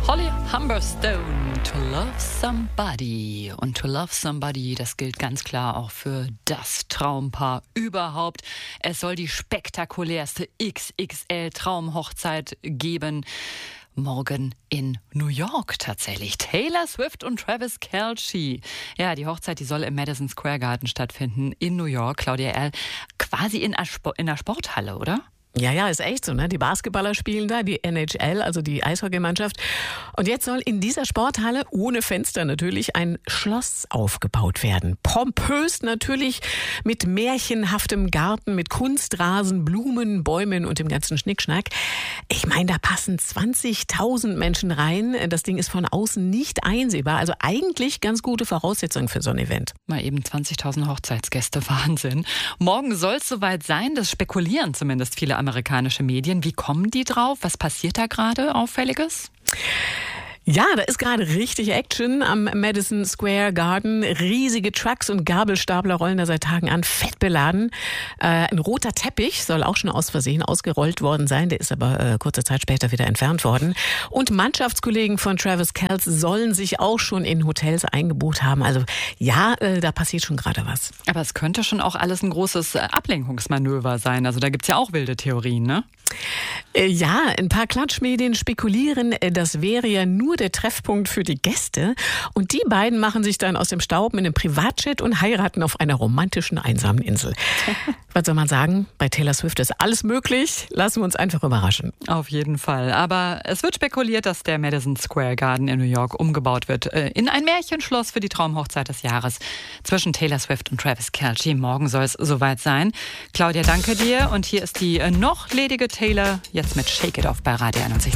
Holly Humberstone, To Love Somebody. Und To Love Somebody, das gilt ganz klar auch für das Traumpaar überhaupt. Es soll die spektakulärste XXL-Traumhochzeit geben. Morgen in New York tatsächlich. Taylor Swift und Travis Kelce. Ja, die Hochzeit, die soll im Madison Square Garden stattfinden in New York. Claudia Erl, quasi in einer Sporthalle, oder? Ja, ist echt so, ne? Die Basketballer spielen da, die NHL, also die Eishockeymannschaft. Und jetzt soll in dieser Sporthalle, ohne Fenster natürlich, ein Schloss aufgebaut werden. Pompös natürlich, mit märchenhaftem Garten, mit Kunstrasen, Blumen, Bäumen und dem ganzen Schnickschnack. Ich meine, da passen 20.000 Menschen rein. Das Ding ist von außen nicht einsehbar. Also eigentlich ganz gute Voraussetzungen für so ein Event. Mal eben 20.000 Hochzeitsgäste, Wahnsinn. Morgen soll es soweit sein, das spekulieren zumindest viele amerikanische Medien. Wie kommen die drauf? Was passiert da gerade Auffälliges? Ja, da ist gerade richtig Action am Madison Square Garden. Riesige Trucks und Gabelstapler rollen da seit Tagen an, fett beladen. Ein roter Teppich soll auch schon aus Versehen ausgerollt worden sein. Der ist aber kurze Zeit später wieder entfernt worden. Und Mannschaftskollegen von Travis Kelce sollen sich auch schon in Hotels eingebucht haben. Also ja, da passiert schon gerade was. Aber es könnte schon auch alles ein großes Ablenkungsmanöver sein. Also da gibt's ja auch wilde Theorien, ne? Ja, ein paar Klatschmedien spekulieren, das wäre ja nur der Treffpunkt für die Gäste. Und die beiden machen sich dann aus dem Staub mit einem Privatjet und heiraten auf einer romantischen, einsamen Insel. Was soll man sagen? Bei Taylor Swift ist alles möglich. Lassen wir uns einfach überraschen. Auf jeden Fall. Aber es wird spekuliert, dass der Madison Square Garden in New York umgebaut wird in ein Märchenschloss für die Traumhochzeit des Jahres zwischen Taylor Swift und Travis Kelce. Morgen soll es soweit sein. Claudia, danke dir. Und hier ist die noch ledige Taylor jetzt mit Shake It Off bei Radio 91.